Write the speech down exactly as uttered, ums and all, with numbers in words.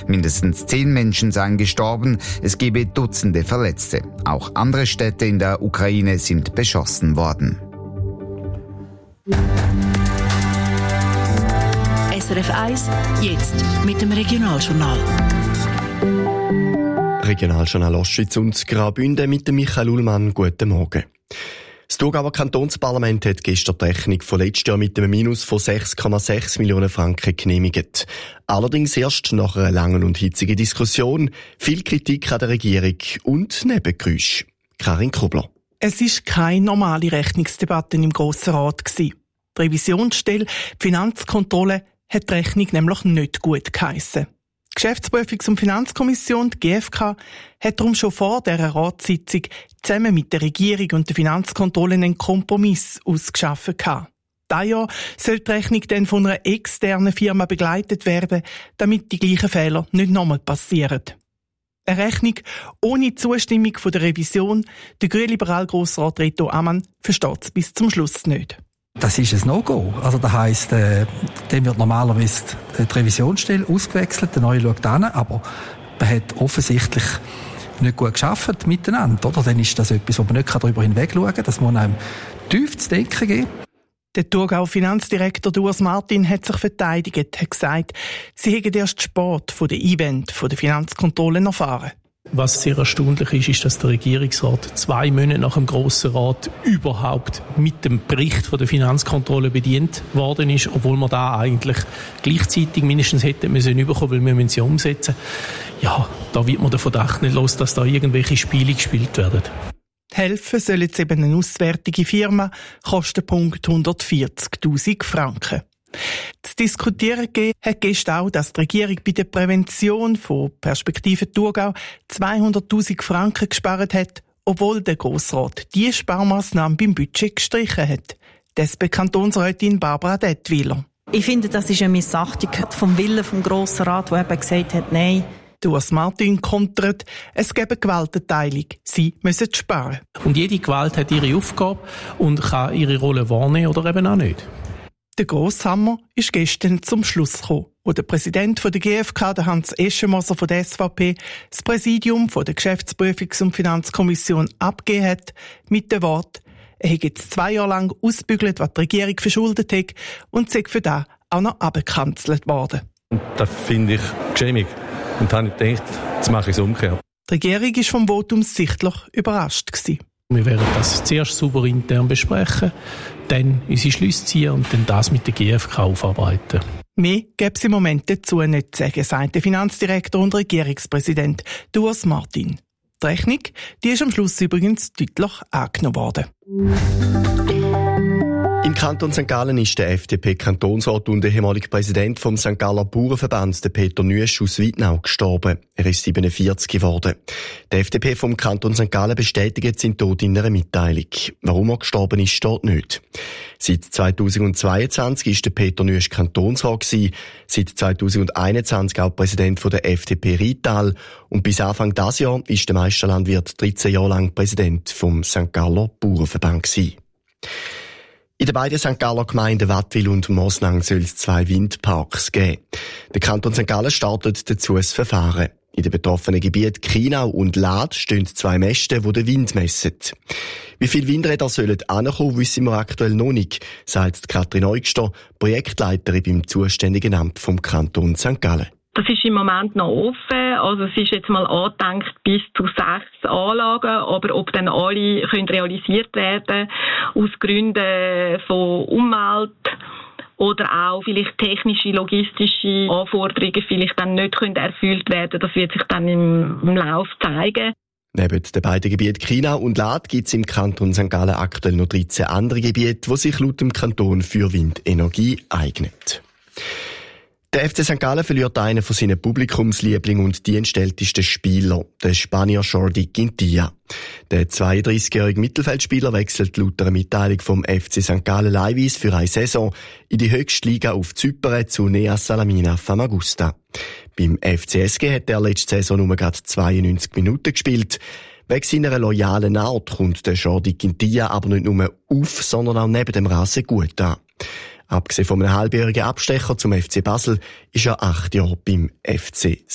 Mindestens zehn Menschen seien gestorben, es gebe Dutzende Verletzte. Auch andere Städte in der Ukraine sind beschossen worden. S R F eins, jetzt mit dem Regionaljournal. Regionaljournal Ostschweiz und Graubünden mit dem Michael Ullmann. Guten Morgen. Das Thurgauer Kantonsparlament hat gestern die Rechnung von letztes Jahr mit einem Minus von sechs Komma sechs Millionen Franken genehmigt. Allerdings erst nach einer langen und hitzigen Diskussion, viel Kritik an der Regierung und Nebengeräusche. Karin Kubler. Es war keine normale Rechnungsdebatte im Grossen Rat. Die Revisionsstelle, die Finanzkontrolle, hat die Rechnung nämlich nicht gut geheissen. Die Geschäftsprüfungs- und Finanzkommission, die G F K, hat darum schon vor dieser Ratssitzung zusammen mit der Regierung und der Finanzkontrolle einen Kompromiss ausgeschafft. Dieses Jahr soll die Rechnung dann von einer externen Firma begleitet werden, damit die gleichen Fehler nicht nochmal passieren. Eine Rechnung ohne Zustimmung von der Revision, der grünliberal Grossrat Reto Ammann versteht es bis zum Schluss nicht. Das ist ein No-Go. Also das heisst, äh, dann wird normalerweise die Revisionsstelle ausgewechselt, der neue schaut hin, aber man hat offensichtlich nicht gut gearbeitet miteinander. Oder? Dann ist das etwas, wo man nicht darüber hinwegschauen kann. Das muss einem tief zu denken geben. Der Thurgauer Finanzdirektor Urs Martin hat sich verteidigt, hat gesagt, sie hätten erst spät von den Event von der Finanzkontrolle erfahren. Was sehr erstaunlich ist, ist, dass der Regierungsrat zwei Monate nach dem Grossen Rat überhaupt mit dem Bericht von der Finanzkontrolle bedient worden ist, obwohl wir da eigentlich gleichzeitig mindestens hätten müssen bekommen, weil wir müssen sie umsetzen. Ja, da wird man den Verdacht nicht los, dass da irgendwelche Spiele gespielt werden. Helfen soll jetzt eben eine auswärtige Firma, Kostenpunkt hundertvierzigtausend Franken. Zu diskutieren gegeben hat gestern auch, dass die Regierung bei der Prävention von Perspektive Thurgau zweihunderttausend Franken gespart hat, obwohl der Grossrat diese Sparmaßnahme beim Budget gestrichen hat. Die S P-Kantonsrätin Barbara Dettwiler. Ich finde, das ist eine Missachtung vom Willen vom Grossen Rat, der eben gesagt hat, nein. Urs Martin kontert, es gebe Gewaltenteilung. Sie müssen sparen. Und jede Gewalt hat ihre Aufgabe und kann ihre Rolle wahrnehmen oder eben auch nicht. Der Grosshammer ist gestern zum Schluss gekommen, wo der Präsident der G F K, der Hans Eschenmoser von der S V P, das Präsidium von der Geschäftsprüfungs- und Finanzkommission abgegeben hat, mit dem Wort, er hätte jetzt zwei Jahre lang ausgebügelt, was die Regierung verschuldet hat, und sei für das auch noch abgekanzelt worden. Das finde ich geschämig. Und dann habe ich gedacht, jetzt mache ich es umgekehrt. Die Regierung war vom Votum sichtlich überrascht gewesen. Wir werden das zuerst sauber intern besprechen, dann unsere Schlüsse ziehen und dann das mit der G F K aufarbeiten. Mehr gibt es im Moment dazu nicht zu sagen, sagt der Finanzdirektor und Regierungspräsident Urs Martin. Die Rechnung, die ist am Schluss übrigens deutlich angenommen worden. Im Kanton Sankt Gallen ist der F D P-Kantonsrat und der ehemalige Präsident vom Sankt Galler Bauernverband, der Peter Nüesch aus Weidnau, gestorben. Er ist siebenundvierzig geworden. Der F D P vom Kanton Sankt Gallen bestätigt seinen Tod in einer Mitteilung. Warum er gestorben ist, steht nicht. Seit zweitausendzweiundzwanzig ist der Peter Nüesch Kantonsrat gewesen, seit zweitausendeinundzwanzig auch Präsident von der F D P Rital und bis Anfang dieses Jahr ist der Meisterlandwirt dreizehn Jahre lang Präsident vom Sankt Galler Bauernverband gewesen. In den beiden Sankt Galler Gemeinden Wattwil und Mosnang soll es zwei Windparks geben. Der Kanton Sankt Gallen startet dazu ein Verfahren. In den betroffenen Gebieten Krienau und Lad stehen zwei Mäste, die den Wind messen. Wie viele Windräder sollen ankommen, wissen wir aktuell noch nicht, sagt Katrin Eugster, Projektleiterin beim zuständigen Amt vom Kanton Sankt Gallen. Das ist im Moment noch offen. Also es ist jetzt mal angedenkt bis zu sechs Anlagen, aber ob dann alle können realisiert werden aus Gründen von Umwelt oder auch vielleicht technische, logistische Anforderungen vielleicht dann nicht können erfüllt werden, das wird sich dann im, im Lauf zeigen. Neben den beiden Gebieten Krienau und Lad gibt es im Kanton Sankt Gallen aktuell noch dreizehn andere Gebiete, die sich laut dem Kanton für Windenergie eignen. Der F C Sankt Gallen verliert einen von seinen Publikumslieblingen und dienstältesten Spielern, den Spanier Jordi Quintilla. Der zweiunddreißigjährige Mittelfeldspieler wechselt laut einer Mitteilung vom F C Sankt Gallen leihweise für eine Saison in die höchste Liga auf Zypern zu Nea Salamina Famagusta. Beim F C S G hat er letzte Saison nur gerade zweiundneunzig Minuten gespielt. Wegen seiner loyalen Art kommt der Jordi Quintilla aber nicht nur auf, sondern auch neben dem Rasen gut an. Abgesehen von einem halbjährigen Abstecher zum F C Basel ist er acht Jahre beim F C